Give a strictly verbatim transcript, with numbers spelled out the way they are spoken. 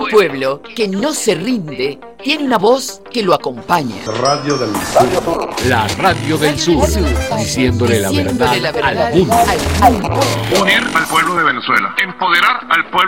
pueblo que no se rinde tiene una voz que lo acompaña. Radio del Sur. La Radio del Sur, diciéndole la verdad, Diciéndole la verdad al mundo. al mundo. Unir al pueblo de Venezuela, empoderar al pueblo